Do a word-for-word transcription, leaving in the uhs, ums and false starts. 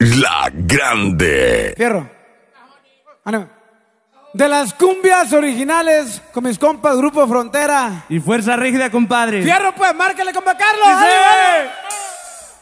La Grande. Fierro. Ánimo. De las cumbias originales con mis compas Grupo Frontera y Fuerza Rígida, compadre. Fierro, pues, márquele, compa Carlos. ¡Sí!